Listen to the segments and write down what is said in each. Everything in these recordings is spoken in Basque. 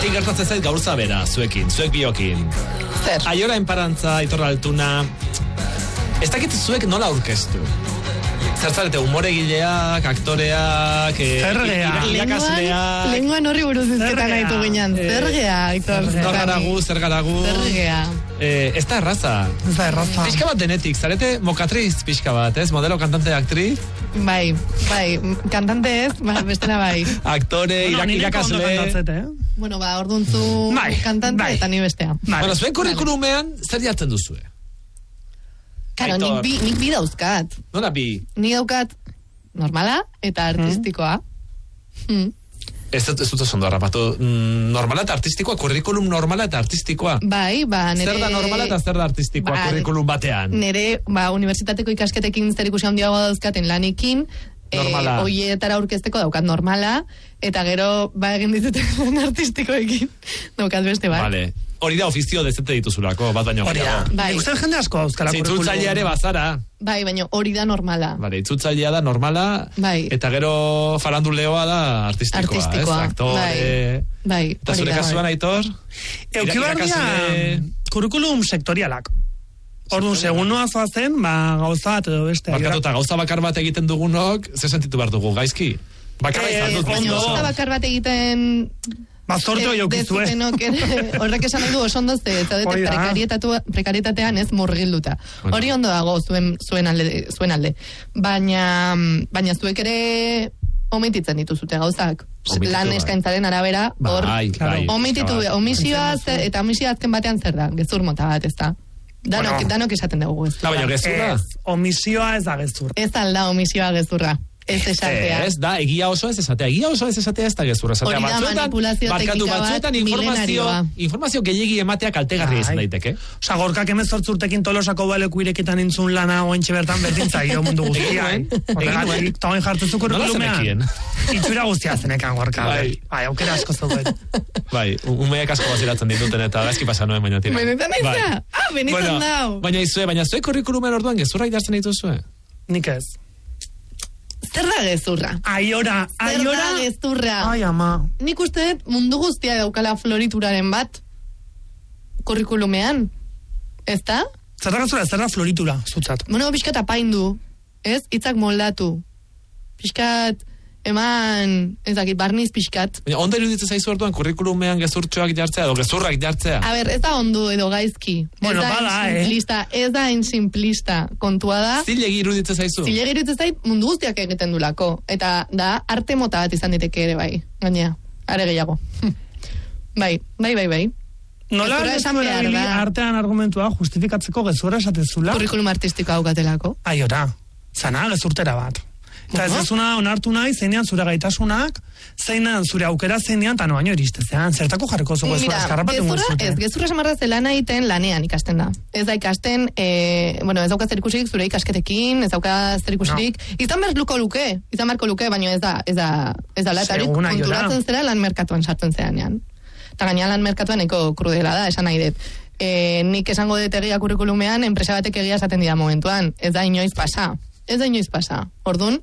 Niri gertatzen zait gauza bera, zuek biokin. Zer? Aiora enparantza, Aitor Altuna, ez dakit zuek nola aurkeztu. Zertzarete, humoregileak, aktoreak, irakasleak... Lenguan horri buruz izketan haitu ginen. Zergea, Aitor. Zer garagu. Zergea. Ez da erraza. Pixka bat denetik, zarete mokatriz pixka bat, ez? Modelo, kantante, aktriz? Bai, kantante ez, bestela bai. Aktore, irakasle... Bueno, orduntzu kantante eta ni bestea. Bueno, zuen kurrikulumean, zer jartzen duzue? Karo, nik bi dauzkat. Nola bi? Nik daukat normala eta artistikoa. Ez dut oso ondo harrapatu. Normala eta artistikoa, kurrikulum normala eta artistikoa. Bai, nire... Zer da normala eta zer da artistikoa kurrikulum batean? Nire, unibertsitateko ikasketekin zer ikusi handiagoa dauzkaten lanekin, hoietara aurkezteko daukat normala, eta gero, egin dituten artistikoekin daukat beste bat. Vale. Hori da ofizio dezente dituzulako, bat baino gehiago. Bai. Uste jende asko dauzkala kurrikulum. Itzultzailea ere bazara. Bai, baina hori da normala. Vale, itzultzailea da normala, eta gero faranduleoa da artistikoa. Ez? Aktore... Bai, eta zure kasuan, Aitor? Eukibarria kurrikulum sektorialak. Orduan, segun noa zoazen, gauza bat edo beste. Barkatuta, gauza bakar bat egiten dugunok, ze sentitu behar dugu, gaizki? Bakarra izan dut. Gauza bakar bat egiten... Bazortu jaukizue. Horrek esan nahi du oso ondo prekarietatean ez murgilduta. Hori ondo dago zuen alde. Baina zuek ere omititzen dituzute gauzak. Lan eskaintzaren arabera, hor omititu, omisioa eta omisioa azken batean zer da, gezur mota bat ez da. Danok esaten dugu ez. Baina gezurra? Omisioa ez da gezurra. Ez alda omisioa gezurra. Ez esatea. Ez da, egia oso ez esatea. Egia oso ez esatea ez da gezurra. Hori da manipulazio teknika bat milenarioa. Informazio gehiegi ematea kaltegarria izan daiteke. Osa, Gorkak 18 urtekin Tolosako baleku ireketan intzun lana oentxe bertan bertintzaio mundu guztia. Horregatik, tagoen jartzezu kurrikulumean. Itxura guztia zenekan Gorka. Bai, aukera asko zauden. Bai, umeak asko baziratzen dituten eta gazki pasa noen baina tira. Benetan aiza? Benetan dau. Baina zue kurrikulumean orduan gezurra idazten dituzue? Nik ez. Zer da gezurra? Aiora. Zer da gezurra? Ai, ama. Nik uste mundu guztia daukala florituraren bat kurrikulumean. Ez da? Zer da gezurra, zer da floritura, zutzat? Bueno, pixkat apaindu. Ez? Itzak moldatu. Pixkat eman, ez dakit, barniz pixkat. Baina, ondo iruditzen zaizu orduan kurrikulumean gezurtxoak jartzea edo gezurrak jartzea? A ber, ez da ondo edo gaizki. Bueno, Ez da simplista kontua da. Zilegi iruditzen zaizu? Zilegi iruditzen zait mundu guztiak egiten dulako. Eta da, arte mota bat izan diteke ere bai. Gainea, are gehiago. Bai. Nola artean argumentua justifikatzeko gezurra esatezula? Kurrikulum artistikoa aukatelako. Aiora, zana gezurtera bat. Eta ez ezuna onartu nahi, zeinean zure gaitasunak, zeinean zure aukera zeinean, eta noaino iristezean, zertako jarriko zuko ezura eskarrapatu guztute. Gezurra samarra zelana egiten lanean ikasten da. Ez da ikasten, ez dauka zer ikusirik zure ikasketekin, ez dauka zer ikusirik, izan beharko luke, baina ez da latarik konturatzen zera lan merkatuan sartzen zeanean. Eta gaina lan merkatuan eko krudela da, esan nahi dut. Nik esango dut egia kurrikulumean, enpresa batek egia esaten dira momentuan, ez da inoiz pasa. Orduan,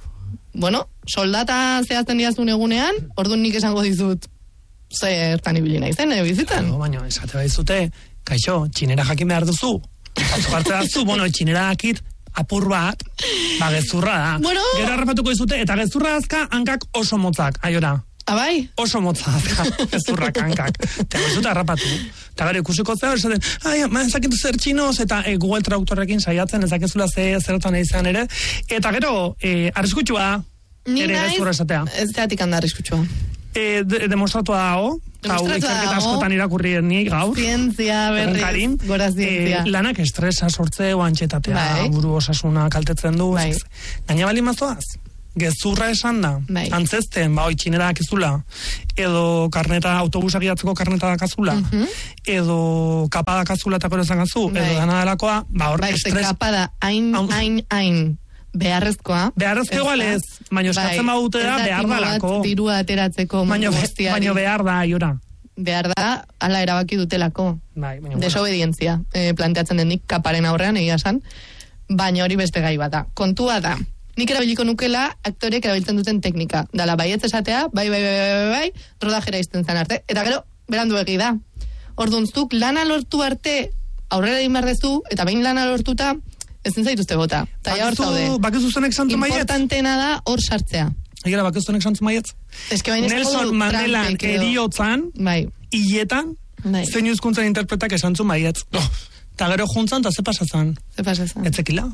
soldata zehazten diazun egunean, orduan nik esango dizut zertan ibili nahi zen, bizitan. Baina, esate baizute, kaixo, txinera jakin behar duzu. Jartzea duzu, txinera dakit, apur bat, gezurra da. Gero harrapatuko dizute, eta gezurra azka, hankak oso motzak, aiora. Abai? Oso motzak, gezurrak hankak. Eta gozuta harrapatu. Eta gara ikusiko zera, esaten, ezakitu zer txinoz, eta Google Traductorrekin saiatzen, ezakezula zertan egizan ere. Eta gero, arriskutsua da, ere gezurra esatea. Ez zeatik handa arriskutsua. Demostratua dago, hau ikerketa askotan irakurrien nik gaur. Zientzia berriz, gora zientzia. Lanak estresa sortze, antxetatea, buru osasuna kaltetzen du. Gaina bali mazoaz? Gezurra esan da, antzesten, txinera dakizula, edo autobusak idatzeko karneta dakazula, edo kapa dakazula eta gero ezagazu, edo dana delakoa, hor estres... Kapa da, hain, beharrezkoa. Beharrezko egualez, baina eskatzen badute da, behar dalako. Dirua ateratzeko guztiari. Baina behar da, aiora. Behar da, ala erabaki dutelako. Desobedientzia, planteatzen denik kaparen aurrean, egia esan, baina hori beste gai bat da. Kontua da. Nik erabiliko nukela aktorek erabiltzen duten teknika. Dala, baietz esatea, bai, rodajera izten zen arte. Eta gero, berandu egi da. Ordunzuk lana lortu arte aurrera egin behar dezu, eta behin lana lortuta, ezin zaituzte bota. Bakizu zenek santu maiet? Importantena da hor sartzea. Egera, bakizu zenek santu maiet? Nelson Mandelan eriotzan, hiletan, zein hizkuntzan interpretak esantzu maiet. Eta gero juntzan, eta ze pasazan? Etzekila.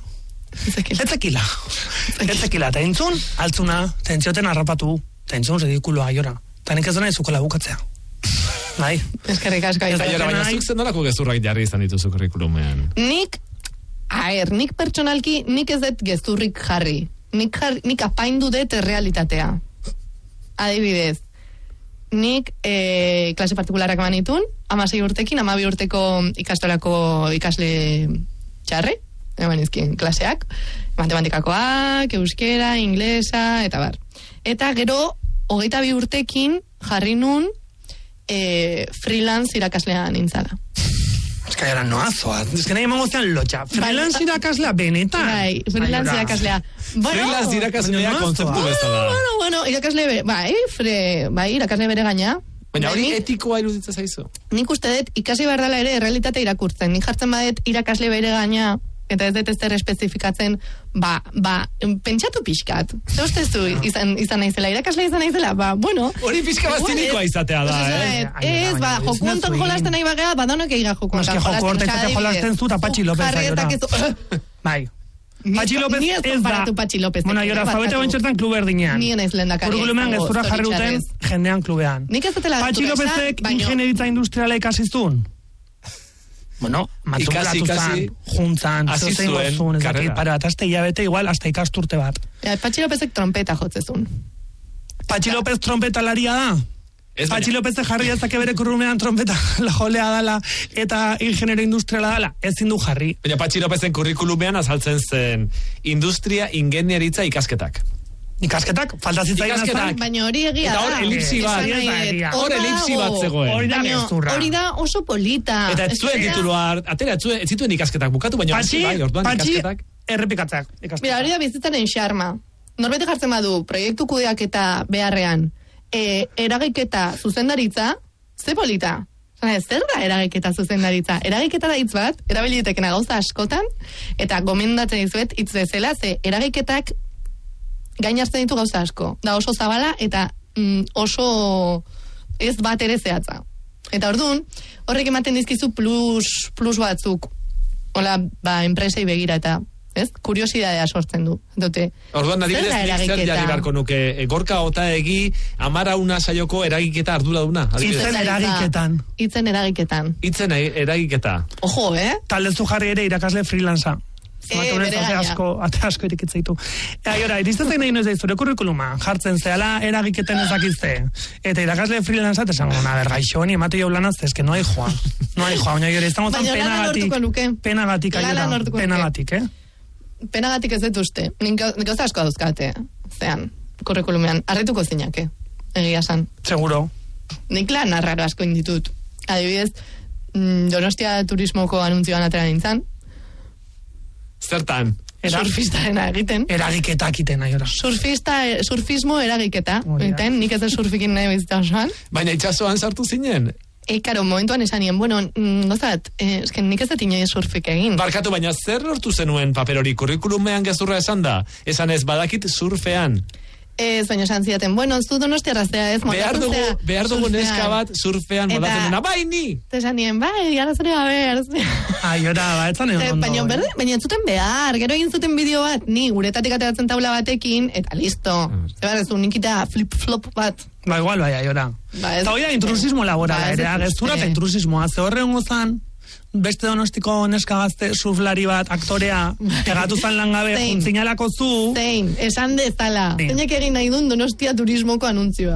Eta entzun, altzuna, eta entzioten harrapatu, eta entzun ridikuloa aiora. Eta nik ez dena izuko labukatzea. Bai. Eskerrik asko. Baina zuk zen nolako gezurrak jarri izan dituzu kurrikulumean? Nik pertsonalki, nik ez dut gezurrik jarri. Nik apaindu dut realitatea. Adibidez, nik klase partikularak emanitun, 16 urtekin, 12 urteko ikastolako ikasle txarre, emanizkin klaseak, matematikakoak, euskera, inglesa, eta bar. Eta gero, 22 urtekin jarri nun freelance irakaslea nintzala. Ez que gara noazoa, ez que nahi emango zean lotxa. Freelance irakaslea benetan. Bai, freelance irakaslea. Freelance irakaslea kontzeptu bezala. Bueno, irakasle, irakasle bere gaina. Baina hori etikoa iruditzen zaizu? Nik uste dut, ikasi behar dela ere errealitate irakurtzen. Nik jartzen badet irakasle bere gaina, eta ez dut ez zer espezifikatzen, pentsatu pixkat. Zer ustezu izan naizela, irakasle izan naizela, bueno. Hori pixka bastinikoa izatea da, Ez, joku onton jolasten nahi bagea, badonok egira joku onton jolasten. Joku horta jolasten zu, eta Patxi López aiora. Bai. Patxi López ez da. Bueno, aiora, zabete bantxertan klubu erdinean. Nien ez lehendakari. Kurrikulumean gezurra jarri duten jendean klubean. Nik ez dutela Patxi Lópezek ingenieritza industriala ikasiztun. Bueno, matrikulatu zan, juntzan, zozein gozun, ez dakit, para, eta azte hilabete igual, hasta ikasturte bat. Patxi Lópezek trompeta jotzezun. Patxi López trompetalaria da? Patxi Lópezek jarri ezake bere kurrumean trompeta jolea dala eta ingeniero industriala dala, ezin du jarri. Baina Patxi Lópezen kurrikulumean azaltzen zen industria ingenieritza ikasketak. Ikasketak? Falta zitzaian azan? Baina hori egia da. Eta hor elipsi bat zegoen. Hori da oso polita. Eta ez zuen titulua, atera, ez zituen ikasketak bukatu, baina orduan ikasketak. Errepikatzeak. Mira, hori da bizitzaren xarma. Norbete jartzen badu, proiektu kudeak eta beharrean, eragiketa zuzendaritza, ze polita. Zer da eragiketa zuzendaritza? Eragiketa da hitz bat, erabilitekena gauza askotan, eta gomendatzen dizuet hitz bezala, ze eragiketak gain hartzen ditu gauza asko. Da oso zabala eta oso ez bat ere zehatza. Eta orduan, horrek ematen dizkizu plus batzuk. Hola, enpresei begira eta, ez? Kuriosidadea sortzen du. Orduan, adibidez, zer jarri barko nuke, Gorka Otaegi, Amara Una saioko eragiketa arduraduna. Itzen eragiketan. Itzen eragiketa. Ojo, Taldezu jarri ere irakasle freelanza. Asko irikitzeitu. Aiora, iriztetzen nahi noiz zure kurrikuluma, jartzen zehala eragiketen ezakizte. Eta irakasle freelanza, esan gona, bergaixo, ni emate jau lanaz, ez que no hay joa. Baina estamos tan penagatik, Penagatik ez dut uste. Nik gauza asko dauzkate, zean, kurrikulumean, arretuko zinake, egia san. Seguro. Nik lan arraro asko inditut. Adibidez, Donostia turismoko anuntzioan atera nintzen, zertan? Surfistarena egiten. Eragiketak iten, aiora. Surfismo eragiketa. Nik ez da surfikin nahi bizita osoan. Baina itxasoan sartu zinen? Karo, momentuan esanien, gozat, nik ez da tinoi surfik egin. Barkatu, baina zer lortu zenuen paper hori? Kurrikulumean gezurra esan da? Esan ez badakit surfean. Ez, baina esan zidaten, zu Donostia raztea ez. Behar dugu neska bat surfean modatzen dena, bai ni! Esan nien, garazore gaber. Aiora, etzan egon ondo. Baina entzuten behar, gero egin zuten bideo bat, ni guretatik ateratzen taula batekin, eta listo. Zebar ez du, nikita flip-flop bat. Igual, aiora. Eta hori da intrusismo laborala, ere, ageztura eta intrusismoa, ze horren gozan, beste Donostiko neska gazte surflari bat, aktorea, egatu zan langabe, juntzinalako zu. Zein, esan dezala. Zeinek egin nahi duen Donostia turismoko anuntzioa.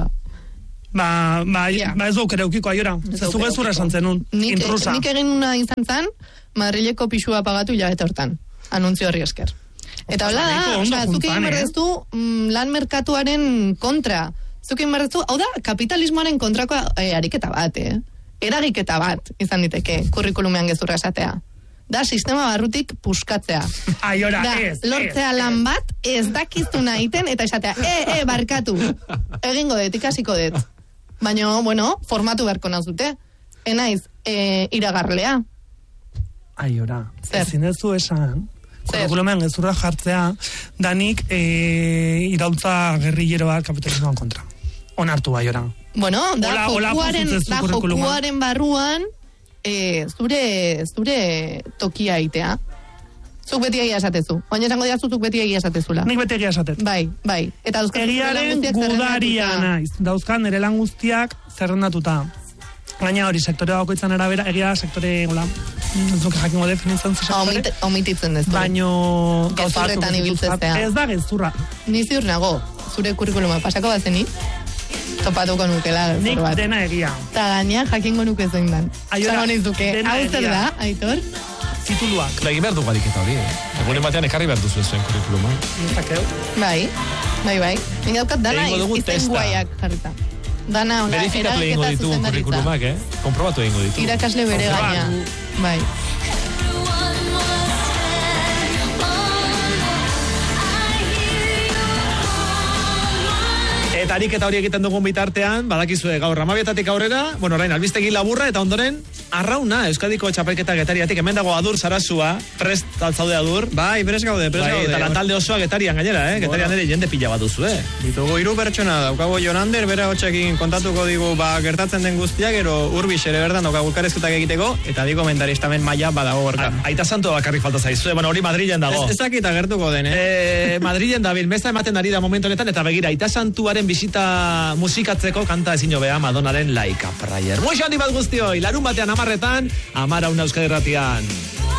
Ez duk ereukiko aiora. Ez du gezura esan zenun, intrusa. Nik egin una izan zan, Madrileko pixua pagatu hilabete hortan. Anuntzio horri esker. Eta hola da, zuk egin berdezu lan merkatuaren kontra. Zuk egin berdezu, hau da, kapitalismoaren kontrako ariketa bat, eragiketa bat izan diteke kurrikulumean gezurra esatea. Da, sistema barrutik puskatzea. Aiora, lortzea lan bat, ez dakizuna iten, eta esatea, barkatu. Egingo dut, ikasiko dut. Baina, bueno, formatu beharko nazute. Enaiz, iragarlea. Ai, ora. Ezin dezu esan, kurrikulumean gezurra jartzea, danik iraultza gerrilleroa kapitalismoan kontra. Onartu bai, ora. Bueno, da jokuaren barruan zure tokia itea. Zuk beti egia esatezu. Baina esango diazu zuk beti egia esatezula. Nik beti egia esatezu. Bai. Eta egiaren gudaria naiz. Dauzkan nire lan guztiak zerrendatuta. Gaina hori, sektore bakoitzan arabera, egia sektore, hola, zuke jakingo definitzen zu sektore. Omititzen dezu. Baino gezurretan ibiltzeztea. Ez da gezurra. Ni ziur nago, zure kurrikuluma pasako bazeni, topatuko nukela. Nik dena egia. Ta gaina jakingo nuke zein dan. Dena hau zer da, Aitor? Tituluak. Egin behar dugu ariketa hori, Egunen batean ekarri behar duzu zuen kurrikuluma. Bai. Nik daukat dana izen guaiak jarrita. Dana ona, verifikatu egingo ditu kurrikulumak, Konprobatu egingo ditu. Irakasle bere gaina. Bai. Eta ariketa hori egiten dugun bitartean, badakizue gaur Amabietatik aurrera, orain albistegi laburra eta ondoren arrauna Euskadiko txapelketa Getariatik, hemen dago Adur Sarasua, prest altzaude Adur. Bai, prest gaude. Eta lantalde osoa Getarian gainera, Getarian ere jende pila bat duzu, Ditugu 3 pertsona, daukago Jonander, bera hotxekin kontatuko digu, gertatzen den guztiak, gero Urbix ere berdan daukagu elkarrezketak egiteko, eta digo mentaristamen maila badago gorka. Aita Santo bakarrik falta zaizue, hori Madrilen dago. Ez dakita gertuko den, Madrilen dabil, mesta ematen ari da momentu honetan, eta begira, Aita Santuaren bisita musikatzeko kanta ezin hobea Madonnaren Like a Prayer. Muixo handi bat guztioi, larun batean 10:00, 10 Euskadi Irratian.